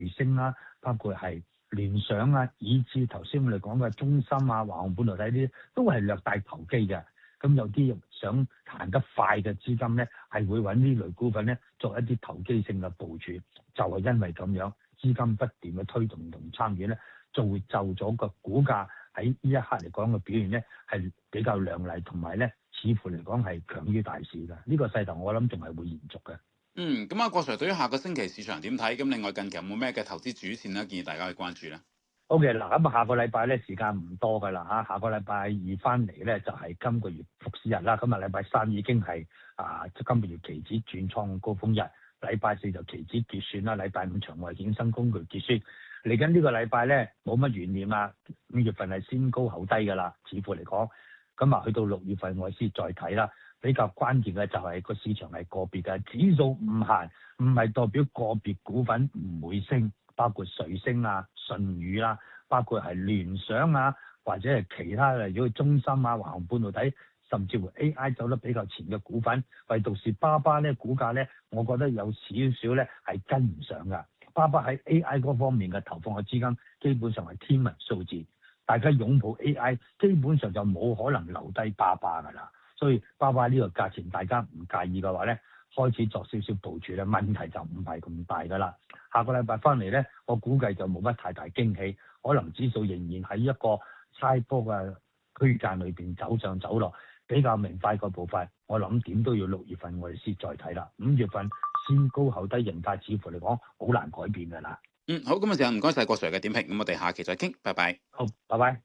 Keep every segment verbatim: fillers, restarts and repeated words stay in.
星啦，包括係聯想啊，以至頭先我哋講嘅中芯啊、華虹半導體呢啲，都係略帶投機嘅。咁有啲想行得快嘅資金咧，係會揾呢類股份咧作一啲投機性嘅部署，就係、是、因為咁樣資金不斷嘅推動同參與咧，就會就咗個股價喺呢一刻嚟講嘅表現咧係比較亮麗，同埋咧似乎嚟講係強於大市嘅。呢、這個勢頭我諗仲係會延續嘅。 嗯，咁啊，郭 Sir 對於下個星期市場點睇？咁另外近期有冇咩嘅投資主線咧，建議大家去關注咧 ？O K 嗱，咁啊下個禮拜咧時間唔多㗎啦嚇，下個禮拜二翻嚟咧就係、是、今個月復市日啦。咁啊禮拜三已經係啊今個月期指轉創高峰日，禮拜四就期指結算啦，禮拜五場外衍生工具結算。嚟緊呢個禮拜咧冇乜懸念啊，五月份係先高後低㗎啦，似乎嚟講。咁啊去到六月份我先再睇啦。比較關鍵嘅就係個市場係個別嘅，指數唔行，唔係代表個別股份唔會升，包括瑞星啊、舜宇啦，包括係聯想啊，或者係其他嘅，如果中芯啊、華虹半導體，甚至乎 A I 走得比較前嘅股份，唯獨是巴巴咧股價咧，我覺得有少少咧係跟唔上㗎。巴巴喺 A I 嗰方面嘅投放嘅資金，基本上係天文數字，大家擁抱 A I，基本上就冇可能留低巴巴㗎啦。所以巴巴呢個價錢大家唔介意嘅話咧，開始作少少部署咧，問題就唔係咁大噶啦。下個禮拜翻嚟咧，我估計就冇乜太大驚喜，可能指數仍然喺一個差波嘅區間裏邊走上走落，比較明快個步伐。我諗點都要六月份我哋先再睇啦，五月份先高後低形態，似乎嚟講好難改變噶啦。 嗯，好，咁啊，就唔該晒郭 Sir 嘅點評，咁我哋下期再傾，拜拜。 好，拜拜。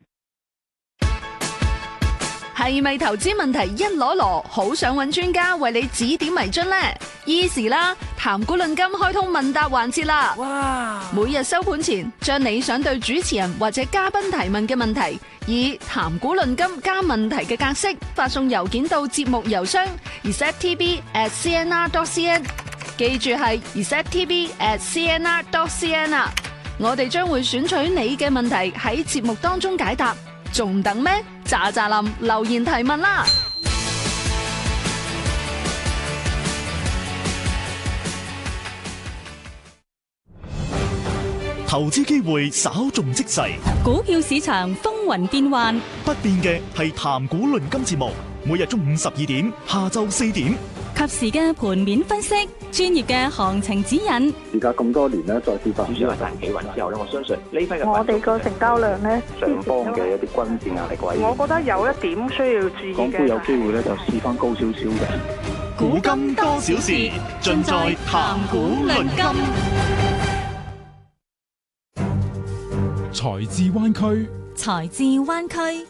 係咪投資問題一籮籮，好想揾專家為你指點迷津呢？Easy 啦，談股論金開通問答環節啦！哇！每日收盤前，將你想對主持人或者嘉賓提問嘅問題，以談股論金加問題嘅格式發送郵件到節目郵箱 r e c e p t b at c n r dot c n， 記住係 r e c e p t b at c n r dot c n 啊！我哋將會選取你嘅問題喺節目當中解答。仲等咩？喳喳林留言提問啦！ 投資機會稍縱即逝， 股票市場風雲變幻， 不變嘅係談股論金節目，每日中午十二點，下晝四點， 及時嘅盤面分析，專業嘅行情指引。 而家咁多年咧，再次發展主要係大企穩之後咧，我相信呢批嘅我哋個成交量咧， 上方嘅一啲均線壓力位， 我覺得有一點需要注意嘅。 港股有機會咧，就試翻高少少嘅。 古今多少事，盡在談股論金。 財智灣區， 財智灣區。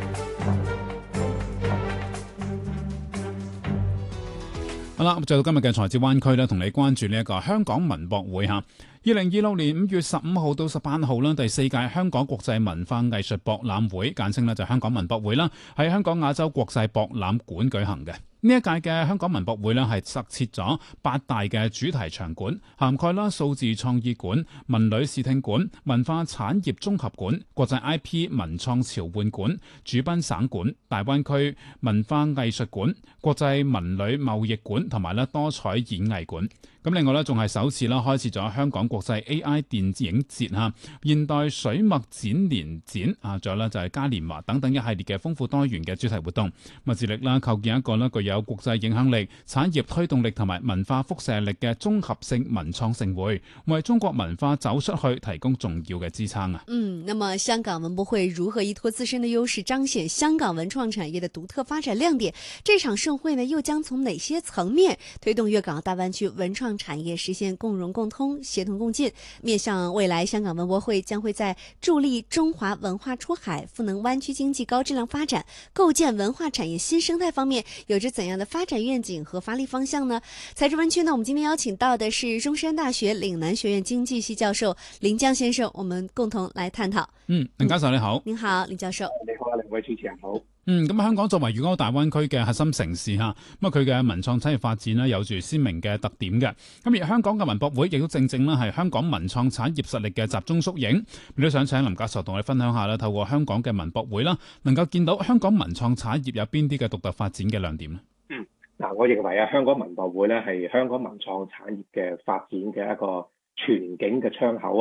好啦，咁就到今日嘅財智灣區咧，同你關注呢一個香港文博會吓。二零二六年五月十五號到十八號啦，第四屆香港國際文化藝術博覽會，簡稱咧就香港文博會啦，喺香港亞洲國際博覽館舉行嘅。呢一屆嘅香港文博會咧係設設咗八大嘅主題場館，涵蓋啦數字創意館、文旅視聽館、文化產業綜合館、國際 I P 文創潮玩館、主賓省館、大灣區文化藝術館、國際文旅貿易館同埋咧多彩演藝館。咁另外咧仲係首次啦開設咗香港國際 A I 電影節嚇、現代水墨展年展啊，仲有咧就係嘉年華等等一系列嘅豐富多元嘅主題活動，咪致力啦構建一個咧具有有國際影響力、產業推動力同埋文化輻射力嘅綜合性文創盛會，為中國文化走出去提供重要嘅支撐啊！ 嗯，那麼香港文博會如何依託自身的優勢，彰顯香港文創產業的獨特發展亮點？這場盛會呢，又將從哪些層面推動粵港澳大灣區文創產業實現共融共通、協同共進？面向未來，香港文博會將會在助力中華文化出海、賦能灣區經濟高質量發展、構建文化產業新生態方面，有着怎樣的發展願景和發力方向呢？財智灣區呢，我們今天邀請到的是中山大學嶺南學院經濟系教授林江先生，我們共同來探討。 嗯，林教授你好。 您好，林教授。 你好啊，兩位主持人好。 嗯，咁香港作為粵港澳大灣區嘅核心城市嚇，咁啊佢嘅文創產業發展呢，有住鮮明嘅特點嘅。咁而香港嘅文博會亦都正正咧係香港文創產業實力嘅集中縮影。亦都想請林教授同我哋分享下啦，透過香港嘅文博會啦，能夠見到香港文創產業有邊啲嘅獨特發展嘅亮點咧？ 嗯，嗱，我認為啊，香港文博會咧係香港文創產業嘅發展嘅一個全景嘅窗口啊。